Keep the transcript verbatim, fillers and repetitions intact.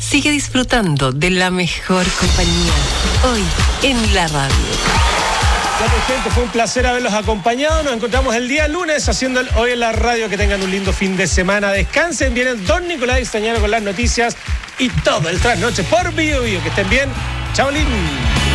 Sigue disfrutando de la mejor compañía. Hoy en la radio. Bueno, gente, fue un placer haberlos acompañado. Nos encontramos el día lunes haciendo el Hoy en la radio. Que tengan un lindo fin de semana. Descansen. Viene el Don Nicolás Istañaro con las noticias y todo el trasnoche por Bio Bio. Que estén bien. Chao, Lin.